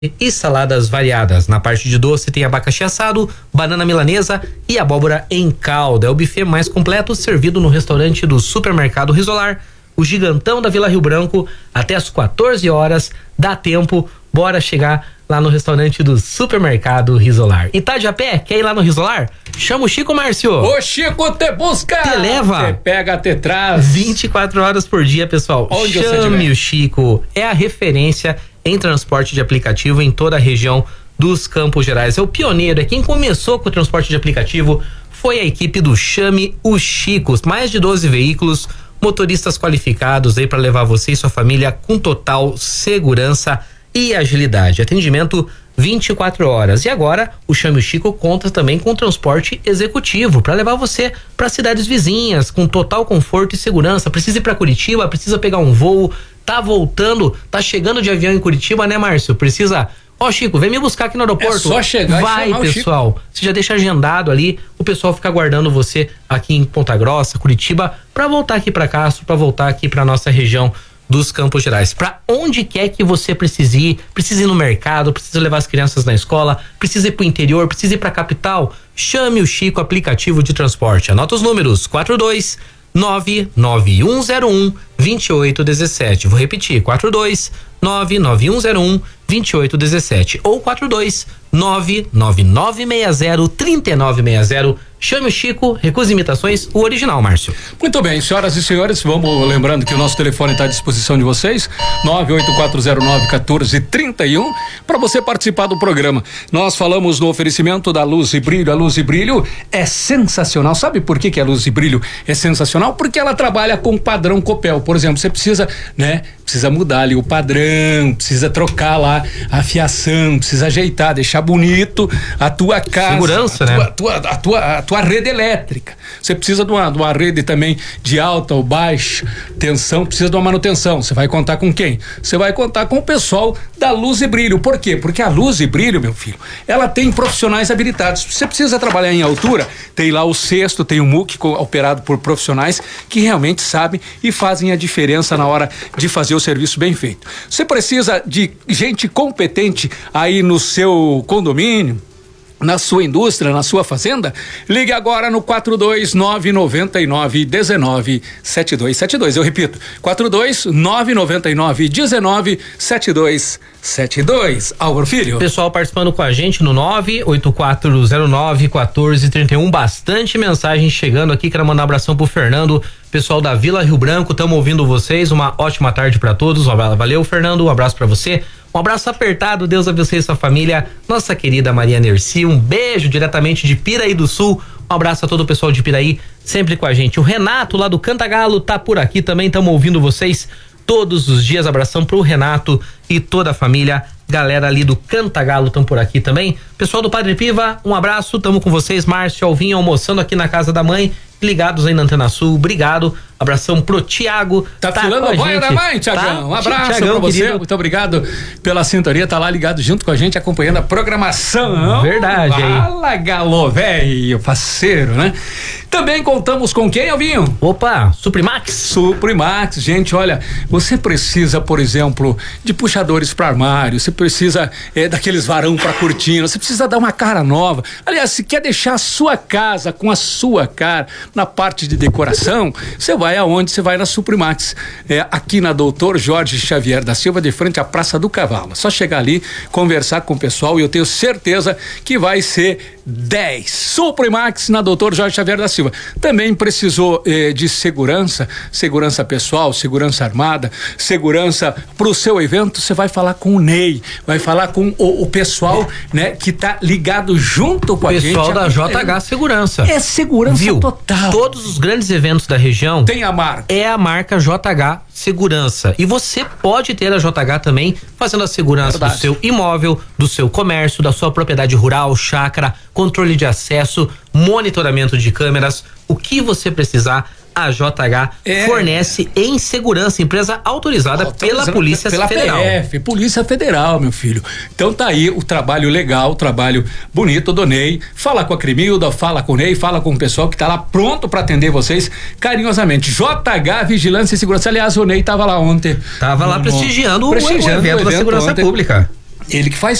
e saladas variadas. Na parte de doce tem abacaxi assado, banana milanesa e abóbora em calda. É o buffet mais completo servido no restaurante do Supermercado Risolar, o gigantão da Vila Rio Branco, até às 14 horas. Dá tempo, bora chegar lá no restaurante do Supermercado Risolar. E tá de a pé? Quer ir lá no Risolar? Chama o Chico, Márcio. O Chico te busca. Te leva. Te pega, te traz. 24 horas por dia, pessoal. Onde Chame o Chico. É a referência em transporte de aplicativo em toda a região dos Campos Gerais. É o pioneiro, é quem começou com o transporte de aplicativo. Foi a equipe do Chame o Chico. Mais de 12 veículos, motoristas qualificados aí para levar você e sua família com total segurança e agilidade. Atendimento 24 horas. E agora o Chame o Chico conta também com transporte executivo para levar você para cidades vizinhas com total conforto e segurança. Precisa ir para Curitiba, precisa pegar um voo, tá voltando, tá chegando de avião em Curitiba, né, Márcio? Precisa. Ó, Chico, vem me buscar aqui no aeroporto. É só chegar e vai, chamar o pessoal. Chico. Você já deixa agendado ali, o pessoal fica aguardando você aqui em Ponta Grossa, Curitiba, para voltar aqui para Castro, para voltar aqui para nossa região dos Campos Gerais. Para onde quer que você precise ir no mercado, precisa levar as crianças na escola, precisa ir pro interior, precisa ir pra capital, chame o Chico, aplicativo de transporte. Anota os números: 42991012817. Vou repetir: 42991012817 ou 42999603960. Chame o Chico, recuse imitações, o original, Márcio. Muito bem, senhoras e senhores, vamos lembrando que o nosso telefone está à disposição de vocês, 98409-1431, para você participar do programa. Nós falamos no oferecimento da Luz e Brilho. A Luz e Brilho é sensacional. Sabe por que a Luz e Brilho é sensacional? Porque ela trabalha com padrão Copel. Por exemplo, você precisa mudar ali o padrão, precisa trocar lá a fiação, precisa ajeitar, deixar bonito a tua casa. Segurança, a tua rede elétrica. Você precisa de uma rede também de alta ou baixa tensão, precisa de uma manutenção. Você vai contar com quem? Você vai contar com o pessoal da Luz e Brilho. Por quê? Porque a Luz e Brilho, meu filho, ela tem profissionais habilitados. Você precisa trabalhar em altura, tem lá o cesto, tem o MUC operado por profissionais que realmente sabem e fazem a diferença na hora de fazer o serviço bem feito. Você precisa de gente competente aí no seu condomínio, na sua indústria, na sua fazenda? Ligue agora no 42999197272. Eu repito, 42999197272. Álvaro Filho. Pessoal participando com a gente no 98409-1431. Bastante mensagem chegando aqui. Quero mandar um abração pro Fernando, pessoal da Vila Rio Branco. Estamos ouvindo vocês. Uma ótima tarde para todos. Valeu, Fernando. Um abraço para você. Um abraço apertado, Deus abençoe a sua família. Nossa querida Maria Nerci, um beijo diretamente de Piraí do Sul. Um abraço a todo o pessoal de Piraí, sempre com a gente. O Renato lá do Cantagalo tá por aqui também, estamos ouvindo vocês todos os dias. Abração pro Renato e toda a família. Galera ali do Cantagalo estão por aqui também. Pessoal do Padre Piva, um abraço, tamo com vocês. Márcio, Alvinho almoçando aqui na casa da mãe, ligados aí na Antena Sul, obrigado. Abração pro Tiago. Tá filando a boia da mãe, Tiagão. Um abraço pra você, querido. Muito obrigado pela sintonia, tá lá ligado junto com a gente, acompanhando a programação. Verdade. Fala, galo velho, parceiro, né? Também contamos com quem, Alvinho? Opa, Suprimax. Suprimax, gente, olha, você precisa, por exemplo, de puxadores para armário, você precisa daqueles varão para cortina, você precisa dar uma cara nova. Aliás, se quer deixar a sua casa com a sua cara na parte de decoração, você vai aonde? Você vai na Suprimax, aqui na Doutor Jorge Xavier da Silva, de frente à Praça do Cavalo. Só chegar ali, conversar com o pessoal e eu tenho certeza que vai ser 10. Suprimax na Doutor Jorge Xavier da Silva. Também precisou de segurança pessoal, segurança armada, segurança pro seu evento, você vai falar com o Ney, vai falar com o pessoal, né, que tá ligado junto com a gente. Pessoal da JH Segurança. É segurança total. Todos os grandes eventos da região tem a marca. É a marca JH Segurança. E você pode ter a JH também fazendo a segurança do seu imóvel, do seu comércio, da sua propriedade rural, chácara, controle de acesso, monitoramento de câmeras, o que você precisar. A JH fornece em segurança, empresa autorizada pela Polícia Federal. Polícia Federal, meu filho. Então tá aí o trabalho legal, o trabalho bonito do Ney. Fala com a Cremilda, fala com o Ney, fala com o pessoal que tá lá pronto pra atender vocês carinhosamente. JH Vigilância e Segurança. Aliás, o Ney tava lá ontem. Tava lá prestigiando o evento da Segurança Pública. Ele que faz